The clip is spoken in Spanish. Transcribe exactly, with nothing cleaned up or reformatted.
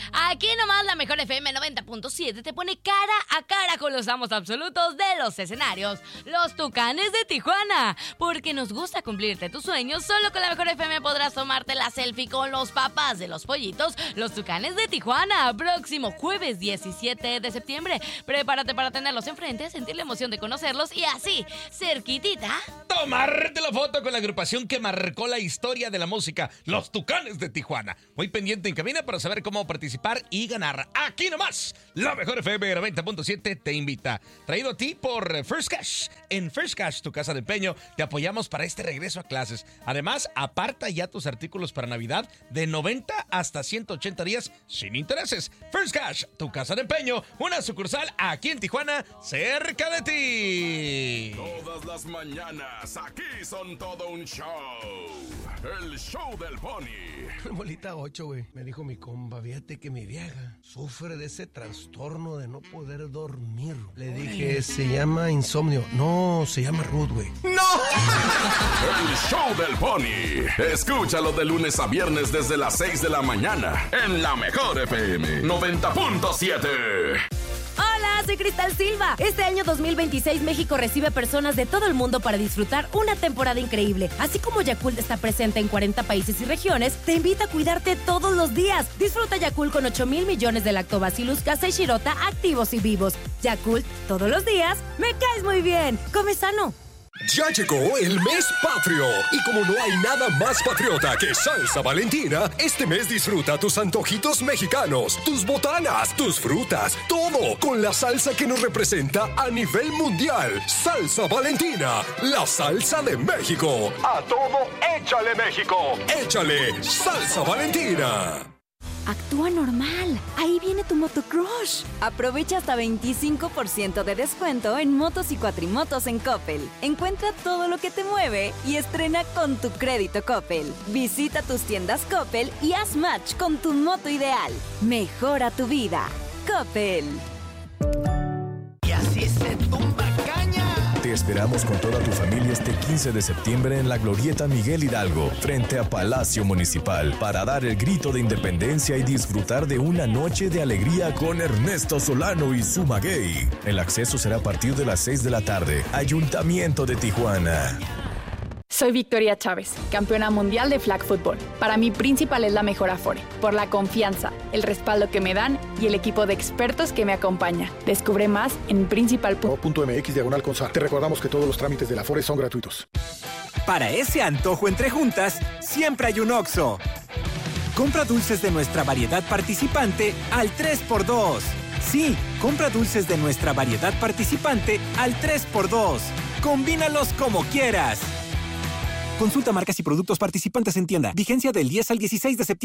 Aquí nomás la mejor F M noventa punto siete te pone cara a cara con los amos absolutos de los escenarios, los Tucanes de Tijuana. Porque nos gusta cumplirte tus sueños, solo con la mejor F M podrás tomarte la selfie con los papás de los pollitos, los Tucanes de Tijuana. Próximo jueves diecisiete de septiembre. Prepárate para tenerlos enfrente, sentir la emoción de conocerlos y así, cerquitita, tomarte la foto con la agrupación que marcó la historia de la música, los Tucanes de Tijuana. Muy pendiente en cabina para saber cómo participar y ganar. Aquí nomás, la mejor F M noventa punto siete te invita. Traído a ti por First Cash. En First Cash, tu casa de empeño, te apoyamos para este regreso a clases. Además, aparta ya tus artículos para Navidad de noventa hasta ciento ochenta días sin intereses. First Cash, tu casa de empeño, una sucursal aquí en Tijuana, cerca de ti. Todas las mañanas, aquí son todo un show. El show del Pony. Bolita ocho, güey. Me dijo mi compa, fíjate que mi vieja sufre de ese trastorno de no poder dormir. Le dije, se llama insomnio. No, se llama Ruth, güey. ¡No! El show del Pony. Escúchalo de lunes a viernes desde las seis de la mañana en la mejor F M noventa punto siete. Hola, soy Cristal Silva. Este año dos mil veintiséis México recibe personas de todo el mundo para disfrutar una temporada increíble. Así como Yakult está presente en cuarenta países y regiones, te invita a cuidarte todos los días. Disfruta Yakult con ocho mil millones de Lactobacillus casei shirota activos y vivos. Yakult, todos los días, me caes muy bien. Come sano. Ya llegó el mes patrio y como no hay nada más patriota que Salsa Valentina, este mes disfruta tus antojitos mexicanos, tus botanas, tus frutas, todo con la salsa que nos representa a nivel mundial. Salsa Valentina, la salsa de México. A todo, échale México. Échale Salsa Valentina. Actúa normal. Ahí viene tu motocrush. Aprovecha hasta veinticinco por ciento de descuento en motos y cuatrimotos en Coppel. Encuentra todo lo que te mueve y estrena con tu crédito Coppel. Visita tus tiendas Coppel y haz match con tu moto ideal. Mejora tu vida. Coppel. Y así se tumba caña. Te esperamos con toda tu familia este quince de septiembre en la Glorieta Miguel Hidalgo, frente a Palacio Municipal, para dar el grito de independencia y disfrutar de una noche de alegría con Ernesto Solano y su maguey. El acceso será a partir de las seis de la tarde. Ayuntamiento de Tijuana. Soy Victoria Chávez, campeona mundial de flag football. Para mí, principal es la mejor Afore, por la confianza, el respaldo que me dan y el equipo de expertos que me acompaña. Descubre más en principal punto m x diagonal consa. Te recordamos que todos los trámites de la Afore son gratuitos. Para ese antojo entre juntas, siempre hay un Oxxo. Compra dulces de nuestra variedad participante al tres por dos. Sí, compra dulces de nuestra variedad participante al tres por dos. Combínalos como quieras. Consulta marcas y productos participantes en tienda. Vigencia del diez al dieciséis de septiembre.